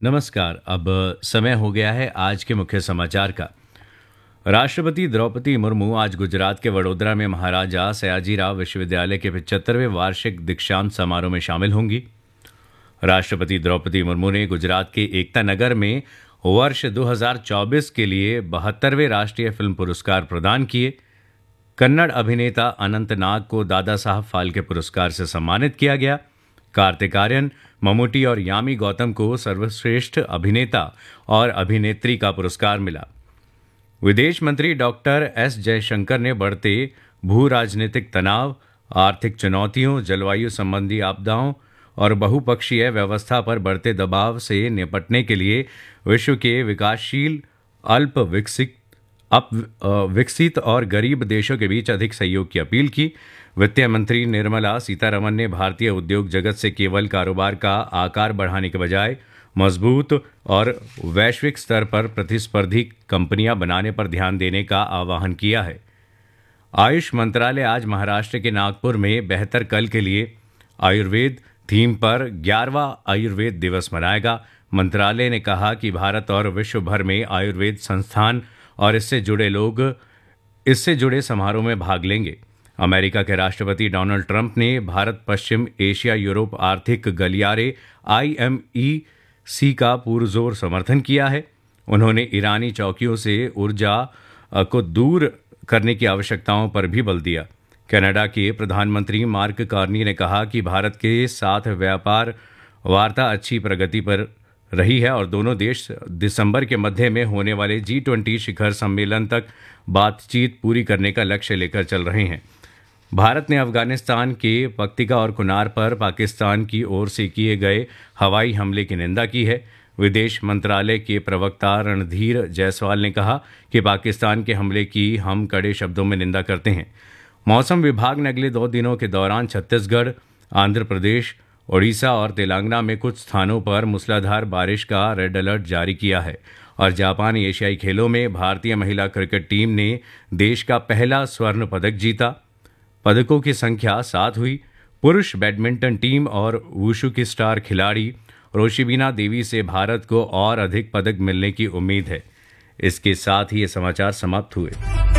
नमस्कार। अब समय हो गया है आज के मुख्य समाचार का। राष्ट्रपति द्रौपदी मुर्मू आज गुजरात के वडोदरा में महाराजा सयाजीराव विश्वविद्यालय के 75वें वार्षिक दीक्षांत समारोह में शामिल होंगी। राष्ट्रपति द्रौपदी मुर्मू ने गुजरात के एकता नगर में वर्ष 2024 के लिए 72वें राष्ट्रीय फिल्म पुरस्कार प्रदान किए। कन्नड़ अभिनेता अनंत नाग को दादा साहब फाल्के पुरस्कार से सम्मानित किया गया। कार्तिक आर्यन, ममूटी और यामी गौतम को सर्वश्रेष्ठ अभिनेता और अभिनेत्री का पुरस्कार मिला। विदेश मंत्री डॉक्टर एस जयशंकर ने बढ़ते भू राजनीतिक तनाव, आर्थिक चुनौतियों, जलवायु संबंधी आपदाओं और बहुपक्षीय व्यवस्था पर बढ़ते दबाव से निपटने के लिए विश्व के विकासशील, विकसित और गरीब देशों के बीच अधिक सहयोग की अपील की। वित्त मंत्री निर्मला सीतारमण ने भारतीय उद्योग जगत से केवल कारोबार का आकार बढ़ाने के बजाय मजबूत और वैश्विक स्तर पर प्रतिस्पर्धी कंपनियां बनाने पर ध्यान देने का आह्वान किया है। आयुष मंत्रालय आज महाराष्ट्र के नागपुर में बेहतर कल के लिए आयुर्वेद थीम पर 11वां आयुर्वेद दिवस मनाएगा। मंत्रालय ने कहा कि भारत और विश्व भर में आयुर्वेद संस्थान और इससे जुड़े समारोह में भाग लेंगे। अमेरिका के राष्ट्रपति डोनाल्ड ट्रंप ने भारत पश्चिम एशिया यूरोप आर्थिक गलियारे IMEC का पुरजोर समर्थन किया है। उन्होंने ईरानी चौकियों से ऊर्जा को दूर करने की आवश्यकताओं पर भी बल दिया। कनाडा के प्रधानमंत्री मार्क कार्नी ने कहा कि भारत के साथ व्यापार वार्ता अच्छी प्रगति पर रही है और दोनों देश दिसंबर के मध्य में होने वाले G20 शिखर सम्मेलन तक बातचीत पूरी करने का लक्ष्य लेकर चल रहे हैं। भारत ने अफगानिस्तान के पक्तिका और कुनार पर पाकिस्तान की ओर से किए गए हवाई हमले की निंदा की है। विदेश मंत्रालय के प्रवक्ता रणधीर जायसवाल ने कहा कि पाकिस्तान के हमले की हम कड़े शब्दों में निंदा करते हैं। मौसम विभाग ने अगले 2 दिनों के दौरान छत्तीसगढ़, आंध्र प्रदेश, ओडिशा और तेलंगाना में कुछ स्थानों पर मूसलाधार बारिश का रेड अलर्ट जारी किया है। और जापान एशियाई खेलों में भारतीय महिला क्रिकेट टीम ने देश का पहला स्वर्ण पदक जीता। पदकों की संख्या 7 हुई। पुरुष बैडमिंटन टीम और वुशु की स्टार खिलाड़ी रोशिबिना देवी से भारत को और अधिक पदक मिलने की उम्मीद है। इसके साथ ही ये समाचार समाप्त हुए।